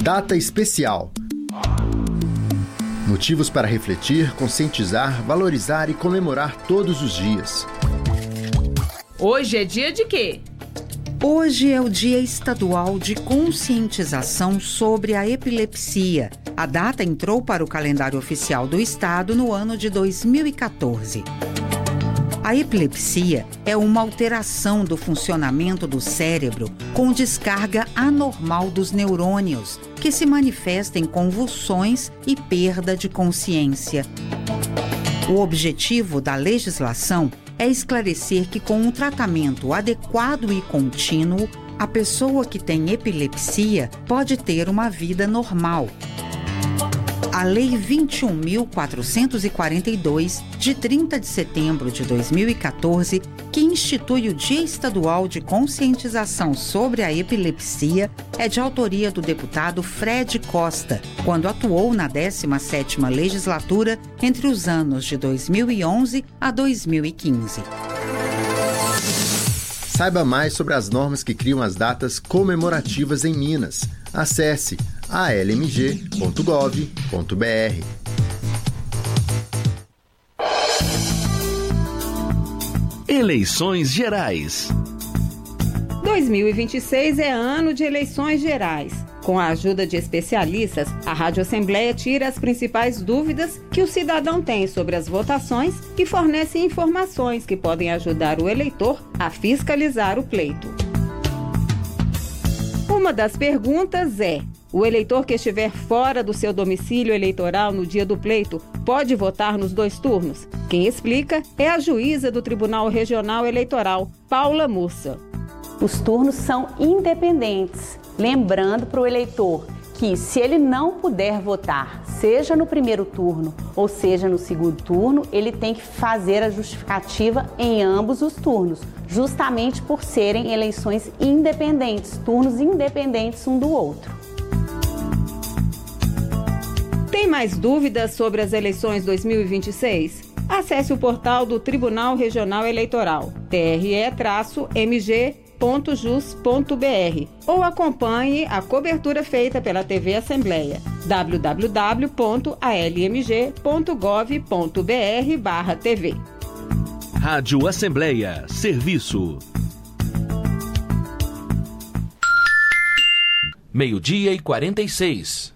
Data especial. Motivos para refletir, conscientizar, valorizar e comemorar todos os dias. Hoje é dia de quê? Hoje é o Dia Estadual de Conscientização sobre a Epilepsia. A data entrou para o calendário oficial do Estado no ano de 2014. A epilepsia é uma alteração do funcionamento do cérebro com descarga anormal dos neurônios, que se manifesta em convulsões e perda de consciência. O objetivo da legislação é esclarecer que, com um tratamento adequado e contínuo, a pessoa que tem epilepsia pode ter uma vida normal. A Lei 21.442, de 30 de setembro de 2014, que institui o Dia Estadual de Conscientização sobre a Epilepsia, é de autoria do deputado Fred Costa, quando atuou na 17ª legislatura entre os anos de 2011 a 2015. Saiba mais sobre as normas que criam as datas comemorativas em Minas. Acesse almg.gov.br. Eleições Gerais. 2026 é ano de eleições gerais. Com a ajuda de especialistas, a Rádio Assembleia tira as principais dúvidas que o cidadão tem sobre as votações e fornece informações que podem ajudar o eleitor a fiscalizar o pleito. Uma das perguntas é: o eleitor que estiver fora do seu domicílio eleitoral no dia do pleito pode votar nos 2 turnos? Quem explica é a juíza do Tribunal Regional Eleitoral, Paula Mussa. Os turnos são independentes, lembrando para o eleitor que, se ele não puder votar, seja no primeiro turno ou seja no segundo turno, ele tem que fazer a justificativa em ambos os turnos, justamente por serem eleições independentes, turnos independentes um do outro. Tem mais dúvidas sobre as eleições 2026? Acesse o portal do Tribunal Regional Eleitoral, tre-mg.jus.br, ou acompanhe a cobertura feita pela TV Assembleia, www.almg.gov.br/tv. Rádio Assembleia, serviço. 12:46.